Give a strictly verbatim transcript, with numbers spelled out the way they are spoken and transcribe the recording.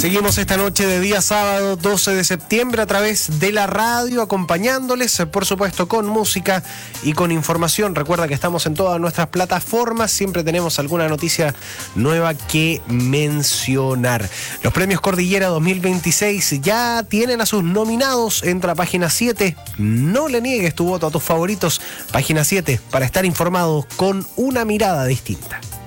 Seguimos esta noche de día sábado doce de septiembre a través de la radio, acompañándoles, por supuesto, con música y con información. Recuerda que estamos en todas nuestras plataformas, siempre tenemos alguna noticia nueva que mencionar. Los premios Cordillera dos mil veintiséis ya tienen a sus nominados. Entra a página siete, no le niegues tu voto a tus favoritos. Página siete, para estar informado con una mirada distinta.